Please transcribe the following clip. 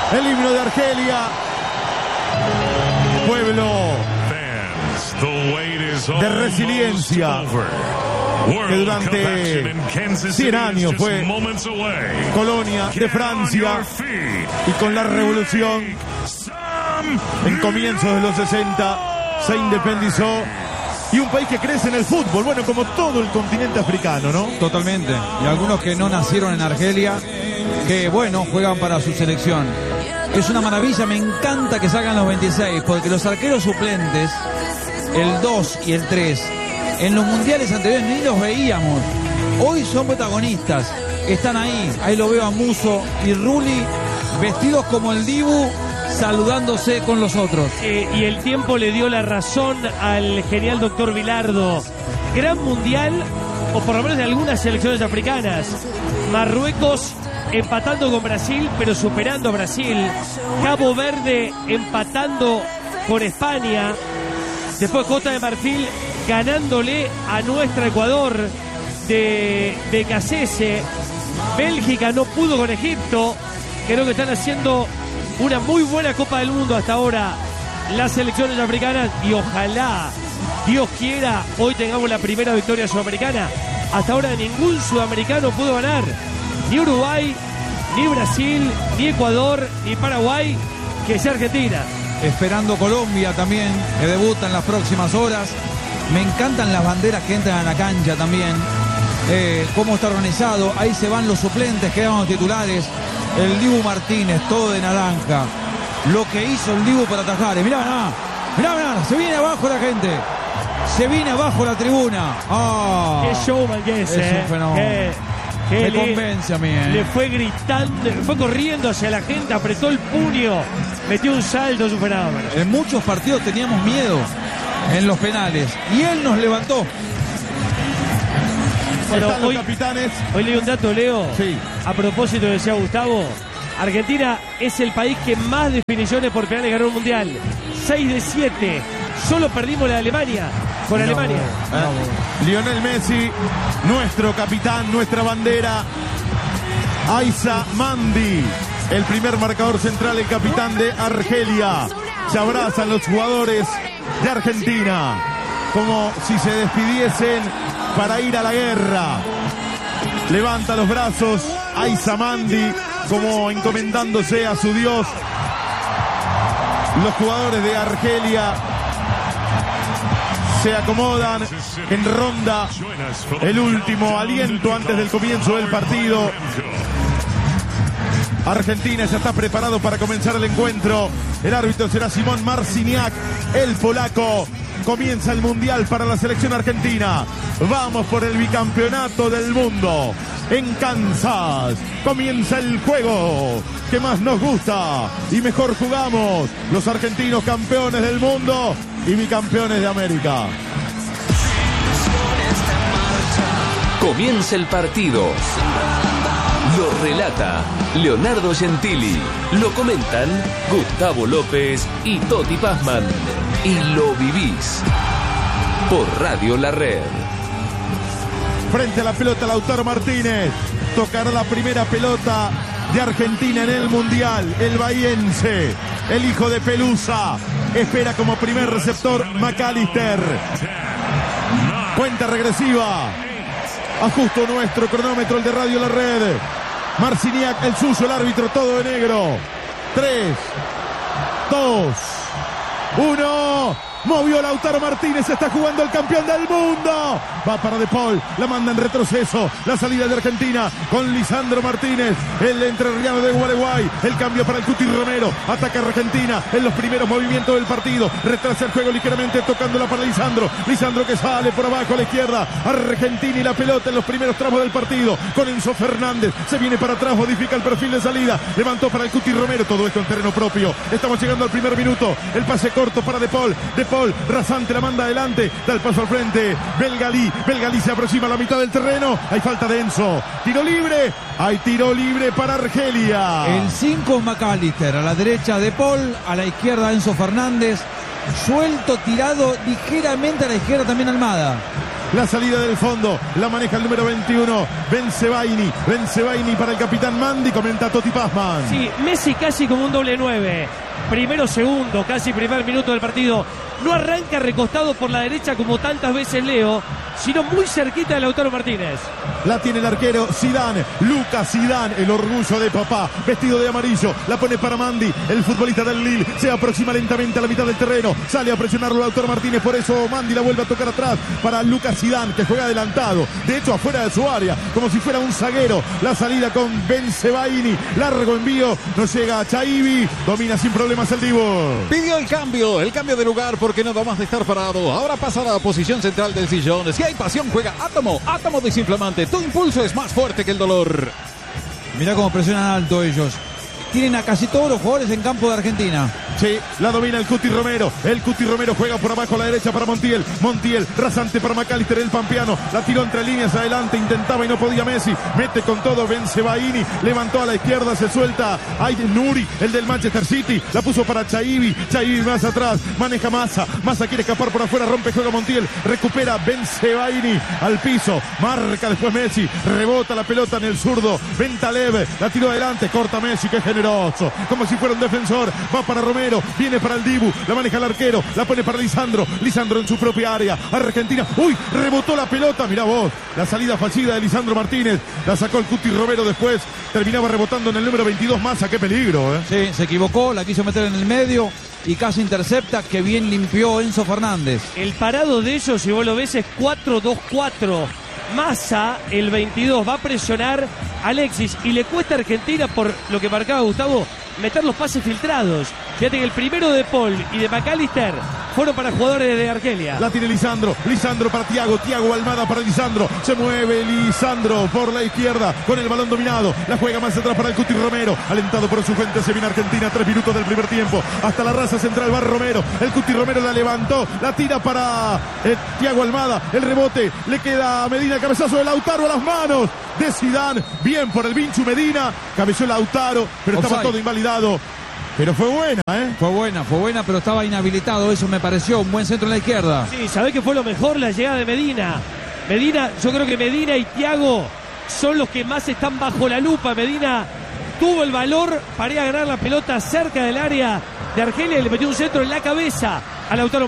El himno de Argelia. Pueblo de resiliencia que durante 100 años fue colonia de Francia y con la revolución en comienzos de los 60 se independizó. Y un país que crece en el fútbol, bueno, como todo el continente africano, ¿no? Totalmente. Y algunos que no nacieron en Argelia, que, bueno, juegan para su selección. Es una maravilla, me encanta que salgan los 26, porque los arqueros suplentes, el 2 y el 3, en los mundiales anteriores ni los veíamos. Hoy son protagonistas, están ahí lo veo a Musso y Rulli, vestidos como el Dibu, saludándose con los otros. Y el tiempo le dio la razón al genial doctor Bilardo. Gran mundial, o por lo menos de algunas selecciones africanas. Marruecos empatando con Brasil, pero superando a Brasil. Cabo Verde empatando con España. Después Costa de Marfil ganándole a nuestro Ecuador de Cassese. Bélgica no pudo con Egipto. Creo que están haciendo una muy buena Copa del Mundo hasta ahora las selecciones africanas, y ojalá, Dios quiera, hoy tengamos la primera victoria sudamericana. Hasta ahora ningún sudamericano pudo ganar, ni Uruguay, ni Brasil, ni Ecuador, ni Paraguay, que sea Argentina. Esperando Colombia también, que debuta en las próximas horas. Me encantan las banderas que entran a la cancha también. Cómo está organizado, ahí se van los suplentes, quedan los titulares. El Dibu Martínez, todo de naranja. Lo que hizo el Dibu para atajar. Mirá, se viene abajo la gente. Se viene abajo la tribuna. Qué showman que es un fenómeno. Me convence a mí. Le fue gritando, fue corriendo hacia la gente, apretó el puño, metió un salto, es un fenómeno. En muchos partidos teníamos miedo en los penales y él nos levantó. Bueno, Están los capitanes. Hoy leí un dato, Leo. Sí. A propósito de decía Gustavo, Argentina es el país que más definiciones por penales ganó el mundial. 6 de 7. Solo perdimos la de Alemania. Con Alemania. Lionel Messi, nuestro capitán, nuestra bandera. Aissa Mandi, el primer marcador central, el capitán de Argelia. Se abrazan los jugadores de Argentina como si se despidiesen para ir a la guerra. Levanta los brazos Aissa Mandi como encomendándose a su Dios. Los jugadores de Argelia se acomodan en ronda, el último aliento antes del comienzo del partido. Argentina ya está preparado para comenzar el encuentro. El árbitro será Simón Marciniak, el polaco. Comienza el mundial para la selección argentina. Vamos por el bicampeonato del mundo. En Kansas comienza el juego que más nos gusta y mejor jugamos. Los argentinos, campeones del mundo y bicampeones de América. Comienza el partido. Lo relata Leonardo Gentili. Lo comentan Gustavo López y Toti Pazman. Y lo vivís por Radio La Red. Frente a la pelota Lautaro Martínez. Tocará la primera pelota de Argentina en el Mundial. El bahiense, el hijo de Pelusa. Espera como primer receptor McAllister. Cuenta regresiva. Ajusto nuestro cronómetro, el de Radio La Red. Marciniak, el suyo, el árbitro, todo de negro. 3, 2, 1. Movió Lautaro Martínez, está jugando el campeón del mundo. Va para De Paul, la manda en retroceso. La salida de Argentina con Lisandro Martínez, el entrerriano de Uruguay. El cambio para el Cuti Romero. Ataca Argentina en los primeros movimientos del partido. Retrasa el juego ligeramente, tocándola para Lisandro. Lisandro que sale por abajo a la izquierda. Argentina y la pelota en los primeros tramos del partido. Con Enzo Fernández, se viene para atrás, modifica el perfil de salida. Levantó para el Cuti Romero, todo esto en terreno propio. Estamos llegando al primer minuto. El pase corto para De Paul. De Paul, rasante, la manda adelante, da el paso al frente. Belgalí se aproxima a la mitad del terreno. Hay falta de Enzo. Tiro libre. Hay tiro libre para Argelia. El 5 es McAllister. A la derecha De Paul. A la izquierda Enzo Fernández. Suelto, tirado ligeramente a la izquierda también Almada. La salida del fondo la maneja el número 21, Bensebaini para el capitán Mandi, comenta Toti Pazman. Sí, Messi casi como un doble 9. Primero, segundo, casi primer minuto del partido. No arranca recostado por la derecha como tantas veces Leo, sino muy cerquita de Lautaro Martínez. La tiene el arquero Zidane, Lucas Zidane, el orgullo de papá, vestido de amarillo, la pone para Mandi, el futbolista del Lille, se aproxima lentamente a la mitad del terreno, sale a presionarlo Lautaro Martínez, por eso Mandi la vuelve a tocar atrás para Lucas Zidane, que juega adelantado, de hecho afuera de su área, como si fuera un zaguero. La salida con Bensebaini, largo envío, no llega a Chaibi, domina sin problemas el Divo. Pidió el cambio de lugar porque no da más de estar parado. Ahora pasa a la posición central del sillón. Si hay pasión, juega Átomo desinflamante. Tu impulso es más fuerte que el dolor. Mirá cómo presionan alto ellos. Tienen a casi todos los jugadores en campo de Argentina. Sí, la domina el Cuti Romero. El Cuti Romero juega por abajo a la derecha para Montiel. Montiel, rasante para McAllister, el pampeano. La tiró entre líneas adelante, intentaba y no podía Messi. Mete con todo Bensebaini. Levantó a la izquierda, se suelta. Hay Nuri, el del Manchester City. La puso para Chaibi. Chaibi más atrás. Maneja Massa. Massa quiere escapar por afuera. Rompe, juega Montiel. Recupera Bensebaini al piso. Marca después Messi. Rebota la pelota en el zurdo. Bentaleb. La tiró adelante. Corta Messi, que generoso. Como si fuera un defensor. Va para Romero. Viene para el Dibu, la maneja el arquero, la pone para Lisandro en su propia área, Argentina, uy, rebotó la pelota, mirá vos, la salida fallida de Lisandro Martínez, la sacó el Cuti Romero después, terminaba rebotando en el número 22 Massa, qué peligro, Sí, se equivocó, la quiso meter en el medio y casi intercepta, que bien limpió Enzo Fernández. El parado de ellos, si vos lo ves, es 4-2-4. Massa, el 22, va a presionar a Alexis y le cuesta a Argentina, por lo que marcaba Gustavo, meter los pases filtrados. Fíjate que el primero de Paul y de McAllister fueron para jugadores de Argelia. La tiene Lisandro para Thiago Almada para Lisandro, se mueve Lisandro por la izquierda con el balón dominado, la juega más atrás para el Cuti Romero, alentado por su gente, se viene Argentina, 3 minutos del primer tiempo, hasta la raza central va Romero, el Cuti Romero la levantó, la tira para Thiago Almada, el rebote, le queda a Medina, cabezazo de Lautaro a las manos de Zidane, bien por el Vinchu Medina, cabeceó Lautaro, pero estaba todo invalidado. Pero fue buena, Fue buena, pero estaba inhabilitado, eso me pareció, un buen centro en la izquierda. Sí, ¿sabés qué fue lo mejor? La llegada de Medina. Yo creo que Medina y Thiago son los que más están bajo la lupa. Medina tuvo el valor para ir a ganar la pelota cerca del área de Argelia y le metió un centro en la cabeza a Lautaro